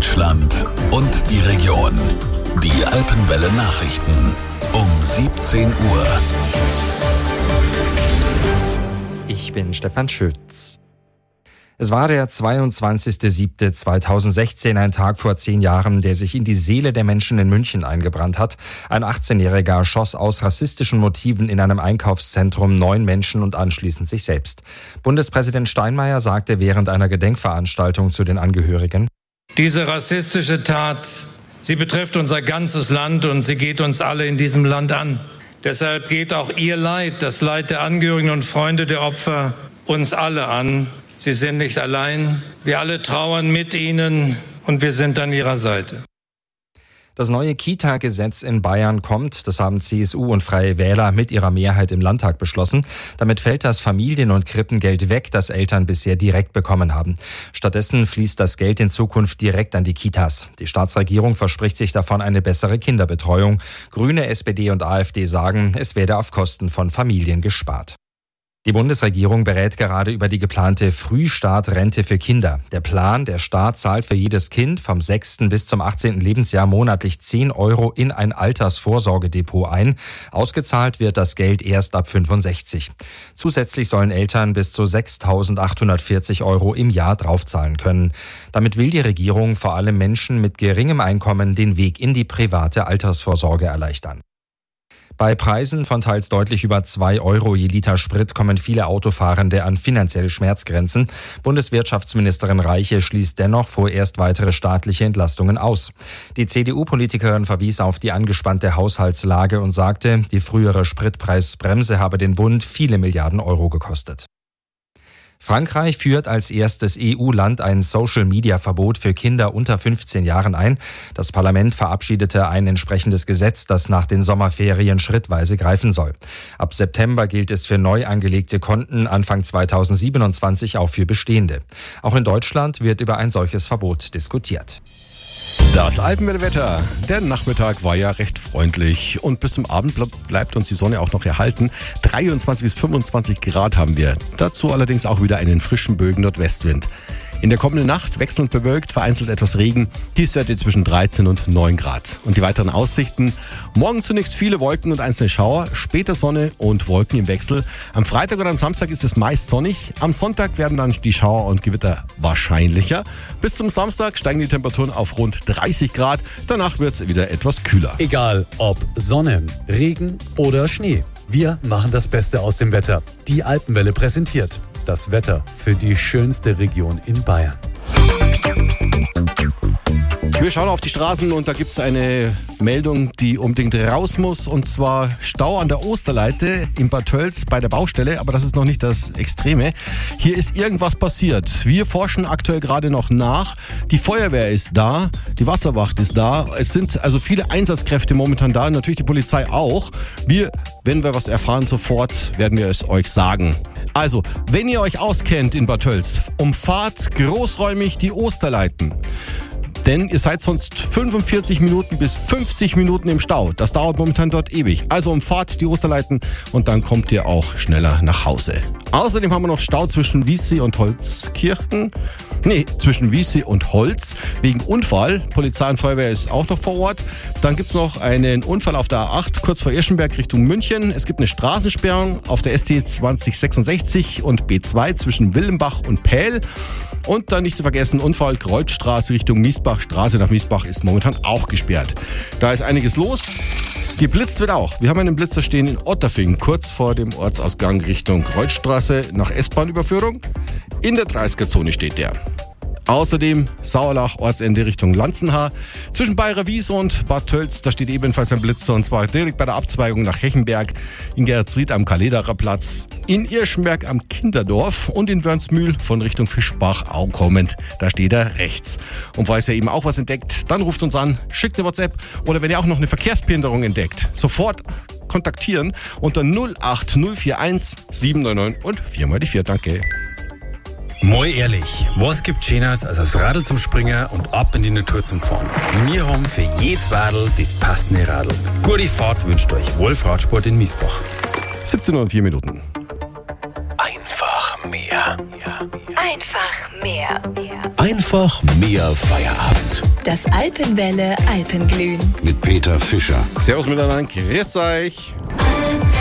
Deutschland und die Region. Die Alpenwelle Nachrichten um 17 Uhr. Ich bin Stefan Schütz. Es war der 22.07.2016, ein Tag vor 10 Jahren, der sich in die Seele der Menschen in München eingebrannt hat. Ein 18-Jähriger schoss aus rassistischen Motiven in einem Einkaufszentrum 9 Menschen und anschließend sich selbst. Bundespräsident Steinmeier sagte während einer Gedenkveranstaltung zu den Angehörigen: Diese rassistische Tat, sie betrifft unser ganzes Land und sie geht uns alle in diesem Land an. Deshalb geht auch Ihr Leid, das Leid der Angehörigen und Freunde der Opfer, uns alle an. Sie sind nicht allein. Wir alle trauern mit Ihnen und wir sind an Ihrer Seite. Das neue Kita-Gesetz in Bayern kommt. Das haben CSU und Freie Wähler mit ihrer Mehrheit im Landtag beschlossen. Damit fällt das Familien- und Krippengeld weg, das Eltern bisher direkt bekommen haben. Stattdessen fließt das Geld in Zukunft direkt an die Kitas. Die Staatsregierung verspricht sich davon eine bessere Kinderbetreuung. Grüne, SPD und AfD sagen, es werde auf Kosten von Familien gespart. Die Bundesregierung berät gerade über die geplante Frühstartrente für Kinder. Der Plan: Der Staat zahlt für jedes Kind vom 6. bis zum 18. Lebensjahr monatlich 10 € in ein Altersvorsorgedepot ein. Ausgezahlt wird das Geld erst ab 65. Zusätzlich sollen Eltern bis zu 6.840 € im Jahr draufzahlen können. Damit will die Regierung vor allem Menschen mit geringem Einkommen den Weg in die private Altersvorsorge erleichtern. Bei Preisen von teils deutlich über 2 € je Liter Sprit kommen viele Autofahrende an finanzielle Schmerzgrenzen. Bundeswirtschaftsministerin Reiche schließt dennoch vorerst weitere staatliche Entlastungen aus. Die CDU-Politikerin verwies auf die angespannte Haushaltslage und sagte, die frühere Spritpreisbremse habe den Bund viele Milliarden Euro gekostet. Frankreich führt als erstes EU-Land ein Social-Media-Verbot für Kinder unter 15 Jahren ein. Das Parlament verabschiedete ein entsprechendes Gesetz, das nach den Sommerferien schrittweise greifen soll. Ab September gilt es für neu angelegte Konten, Anfang 2027 auch für bestehende. Auch in Deutschland wird über ein solches Verbot diskutiert. Das Alpenwetter. Der Nachmittag war ja recht freundlich und bis zum Abend bleibt uns die Sonne auch noch erhalten. 23 bis 25 Grad haben wir. Dazu allerdings auch wieder einen frischen Bögen Nordwestwind. In der kommenden Nacht wechselnd bewölkt, vereinzelt etwas Regen. Tiefstwerte zwischen 13 und 9 Grad. Und die weiteren Aussichten: Morgen zunächst viele Wolken und einzelne Schauer, später Sonne und Wolken im Wechsel. Am Freitag und am Samstag ist es meist sonnig. Am Sonntag werden dann die Schauer und Gewitter wahrscheinlicher. Bis zum Samstag steigen die Temperaturen auf rund 30 Grad. Danach wird es wieder etwas kühler. Egal ob Sonne, Regen oder Schnee. Wir machen das Beste aus dem Wetter. Die Alpenwelle präsentiert das Wetter für die schönste Region in Bayern. Wir schauen auf die Straßen und da gibt es eine Meldung, die unbedingt raus muss. Und zwar Stau an der Osterleite in Bad Tölz bei der Baustelle. Aber das ist noch nicht das Extreme. Hier ist irgendwas passiert. Wir forschen aktuell gerade noch nach. Die Feuerwehr ist da, die Wasserwacht ist da. Es sind also viele Einsatzkräfte momentan da. Natürlich die Polizei auch. Wenn wir was erfahren, sofort werden wir es euch sagen. Also, wenn ihr euch auskennt in Bad Tölz, umfahrt großräumig die Osterleiten. Denn ihr seid sonst 45 Minuten bis 50 Minuten im Stau. Das dauert momentan dort ewig. Also umfahrt die Osterleiten und dann kommt ihr auch schneller nach Hause. Außerdem haben wir noch Stau zwischen Wiessee und Holzkirchen. Zwischen Wiessee und Holz wegen Unfall. Polizei und Feuerwehr ist auch noch vor Ort. Dann gibt es noch einen Unfall auf der A8 kurz vor Irschenberg Richtung München. Es gibt eine Straßensperrung auf der ST 2066 und B2 zwischen Willenbach und Pähl. Und dann nicht zu vergessen, Unfall Kreuzstraße Richtung Miesbach. Straße nach Miesbach ist momentan auch gesperrt. Da ist einiges los. Geblitzt wird auch. Wir haben einen Blitzer stehen in Otterfing, kurz vor dem Ortsausgang Richtung Kreuzstraße nach S-Bahn-Überführung. In der 30er-Zone steht der. Außerdem Sauerlach, Ortsende Richtung Lanzenhaar. Zwischen Bayerer Wies und Bad Tölz, da steht ebenfalls ein Blitzer, und zwar direkt bei der Abzweigung nach Hechenberg, in Geretsried am Kalederer Platz, in Irschenberg am Kinderdorf und in Wörnsmühl von Richtung Fischbach auch kommend. Da steht er rechts. Und falls ihr eben auch was entdeckt, dann ruft uns an, schickt eine WhatsApp oder wenn ihr auch noch eine Verkehrsbehinderung entdeckt, sofort kontaktieren unter 08041 799 und 4x4. Danke. Mal ehrlich, was gibt Schöneres als aufs Radl zum Springen und ab in die Natur zum Fahren? Wir haben für jedes Radl das passende Radl. Gute Fahrt wünscht euch Wolf Radsport in Miesbach. 17:04 Minuten. Einfach mehr. Ja. Einfach mehr. Einfach mehr Feierabend. Das Alpenwelle Alpenglühen. Mit Peter Fischer. Servus miteinander, grüß euch.